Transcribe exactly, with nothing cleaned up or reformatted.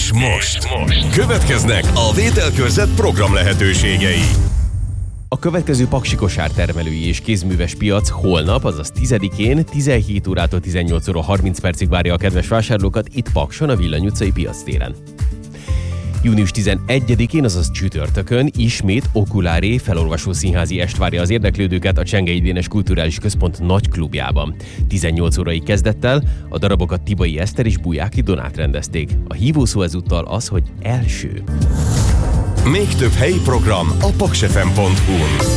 És most, most következnek a vételkörzet program lehetőségei. A következő paksi kosártermelői és kézműves piac holnap, azaz tizedikén, tizenhét órától tizennyolc óra harminc percig várja a kedves vásárlókat itt Pakson, a Villany utcai piactéren. június tizenegyedikén, azaz csütörtökön ismét Okuláré felolvasó színházi est várja az érdeklődőket a Csengei Dénes Kulturális Központ nagy klubjában. tizennyolc órai kezdettel a darabokat Tibai Eszter és Bujáki Donát rendezték. A hívószó ezúttal az, hogy első. Még több helyi program a paksefem pont hu-n.